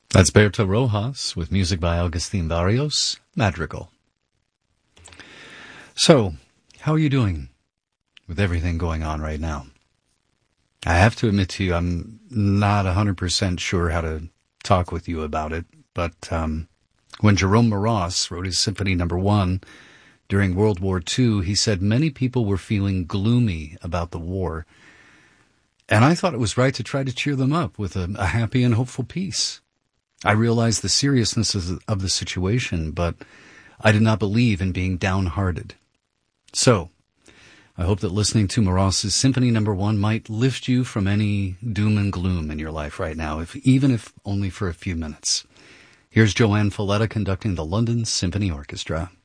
That's Berto Rojas with music by Agustin Barrios, Madrigal. So, how are you doing with everything going on right now? I have to admit to you, I'm not 100% sure how to talk with you about it, but when Jerome Moross wrote his Symphony No. 1 during World War II, he said many people were feeling gloomy about the war, and I thought it was right to try to cheer them up with a happy and hopeful piece. I realized the seriousness of the situation, but I did not believe in being downhearted. So, I hope that listening to Moross's Symphony No. 1 might lift you from any doom and gloom in your life right now, even if only for a few minutes. Here's Joanne Falletta conducting the London Symphony Orchestra.